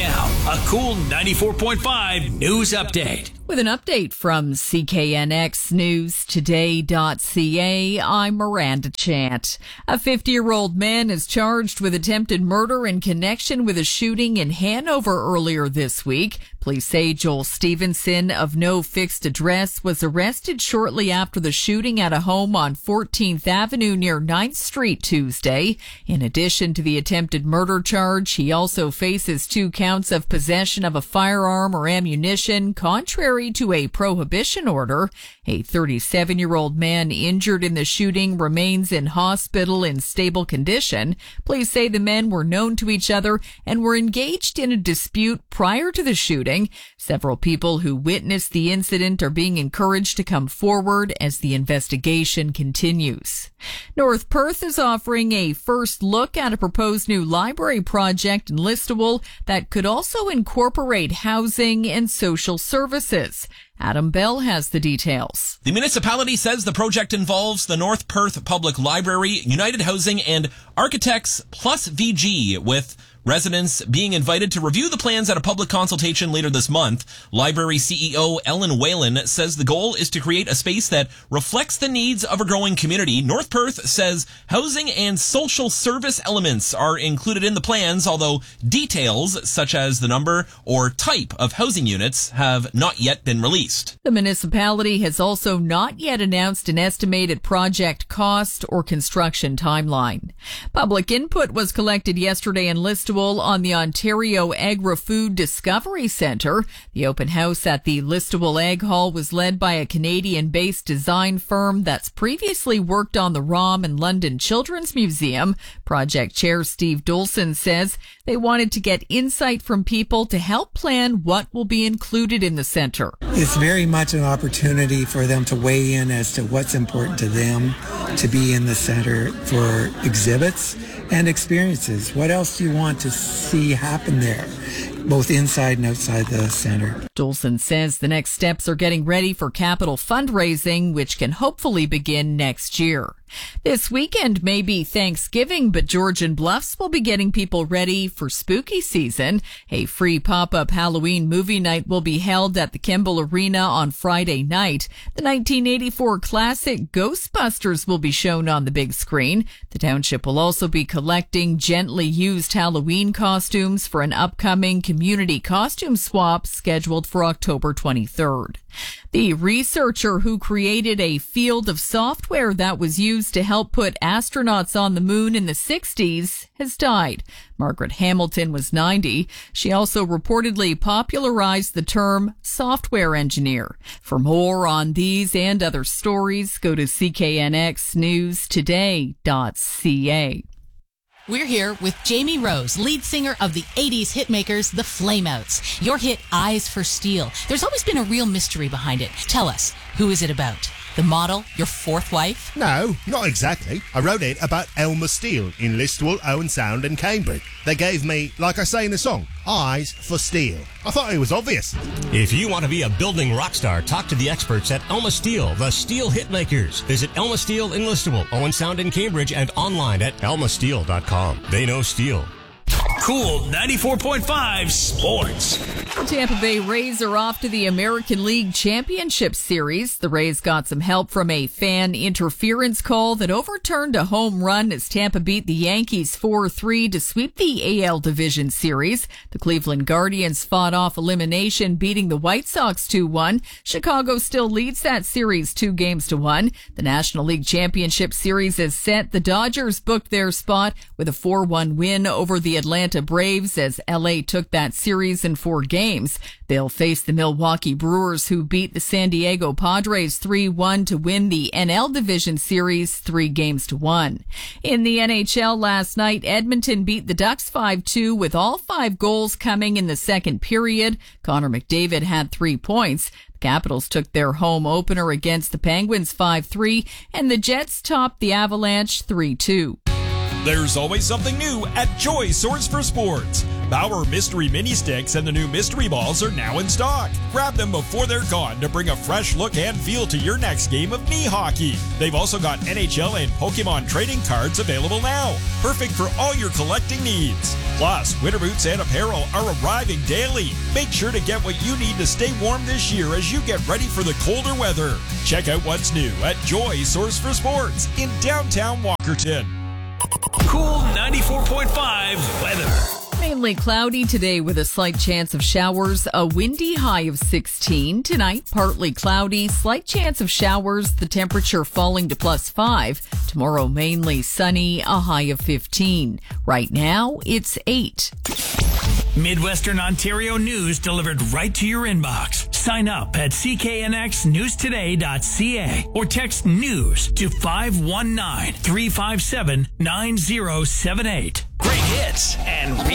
now, a cool 94.5 news update. With an update from CKNXNewsToday.ca, I'm Miranda Chant. A 50-year-old man is charged with attempted murder in connection with a shooting in Hanover earlier this week. Police say Joel Stevenson, of no fixed address, was arrested shortly after the shooting at a home on 14th Avenue near 9th Street Tuesday. In addition to the attempted murder charge, he also faces 2 counts of possession of a firearm or ammunition, contrary to a prohibition order. A 37-year-old man injured in the shooting remains in hospital in stable condition. Police say the men were known to each other and were engaged in a dispute prior to the shooting. Several people who witnessed the incident are being encouraged to come forward as the investigation continues. North Perth is offering a first look at a proposed new library project in Listowel that could also incorporate housing and social services. Adam Bell has the details. The municipality says the project involves the North Perth Public Library, United Housing, and Architects Plus VG, with residents being invited to review the plans at a public consultation later this month. Library CEO Ellen Whalen says the goal is to create a space that reflects the needs of a growing community. North Perth says housing and social service elements are included in the plans, although details such as the number or type of housing units have not yet been released. The municipality has also not yet announced an estimated project cost or construction timeline. Public input was collected yesterday in Listowel on the Ontario Agri-Food Discovery Centre. The open house at the Listowel Ag Hall was led by a Canadian-based design firm that's previously worked on the ROM and London Children's Museum. Project Chair Steve Dolson says they wanted to get insight from people to help plan what will be included in the centre. It's very much an opportunity for them to weigh in as to what's important to them to be in the centre for exhibits and experiences. What else do you want to see happen there, both inside and outside the centre? Dolson says the next steps are getting ready for capital fundraising, which can hopefully begin next year. This weekend may be Thanksgiving, but Georgian Bluffs will be getting people ready for spooky season. A free pop-up Halloween movie night will be held at the Kemble Arena on Friday night. The 1984 classic Ghostbusters will be shown on the big screen. The township will also be collecting gently used Halloween costumes for an upcoming community costume swap scheduled for October 23rd. The researcher who created a field of software that was used to help put astronauts on the moon in the 60s has died. Margaret Hamilton was 90. She also reportedly popularized the term software engineer. For more on these and other stories, go to CKNXNewsToday.ca. We're here with Jamie Rose, lead singer of the 80s hitmakers, the Flameouts. Your hit, Eyes for Steel. There's always been a real mystery behind it. Tell us, who is it about? The model, your fourth wife? No, not exactly. I wrote it about Elmer Steele in Listowel, Owen Sound and Cambridge. They gave me, like I say in the song, Eyes for Steel. I thought it was obvious. If you want to be a building rock star, talk to the experts at Elma Steel, the Steel Hitmakers. Visit Elma Steel in Listowel, Owen Sound in Cambridge, and online at elmasteel.com. They know steel. Cool 94.5 Sports. The Tampa Bay Rays are off to the American League Championship Series. The Rays got some help from a fan interference call that overturned a home run as Tampa beat the Yankees 4-3 to sweep the AL Division Series. The Cleveland Guardians fought off elimination, beating the White Sox 2-1. Chicago still leads that series 2-1. The National League Championship Series is set. The Dodgers booked their spot with a 4-1 win over the Atlanta Braves as LA took that series in 4 games. They'll face the Milwaukee Brewers, who beat the San Diego Padres 3-1 to win the NL Division Series 3-1. In the NHL last night, Edmonton beat the Ducks 5-2 with all 5 goals coming in the second period. Connor McDavid had 3 points. The Capitals took their home opener against the Penguins 5-3, and the Jets topped the Avalanche 3-2. There's always something new at Joy Swords for Sports. Bauer Mystery Mini Sticks and the new Mystery Balls are now in stock. Grab them before they're gone to bring a fresh look and feel to your next game of knee hockey. They've also got NHL and Pokemon trading cards available now. Perfect for all your collecting needs. Plus, winter boots and apparel are arriving daily. Make sure to get what you need to stay warm this year as you get ready for the colder weather. Check out what's new at Joy Source for Sports in downtown Walkerton. Cool 94.5 weather. Mainly cloudy today with a slight chance of showers, a windy high of 16. Tonight, partly cloudy, slight chance of showers, the temperature falling to +5. Tomorrow, mainly sunny, a high of 15. Right now, it's 8. Midwestern Ontario news delivered right to your inbox. Sign up at cknxnewstoday.ca or text news to 519-357-9078. Great hits and